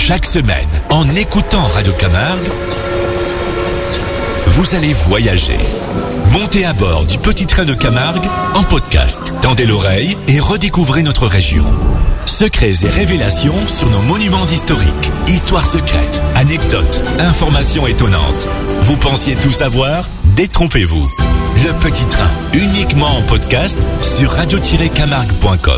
Chaque semaine, en écoutant Radio Camargue, vous allez voyager. Montez à bord du petit train de Camargue en podcast. Tendez l'oreille et redécouvrez notre région. Secrets et révélations sur nos monuments historiques. Histoires secrètes, anecdotes, informations étonnantes. Vous pensiez tout savoir ? Détrompez-vous. Le petit train, uniquement en podcast sur radio-camargue.com.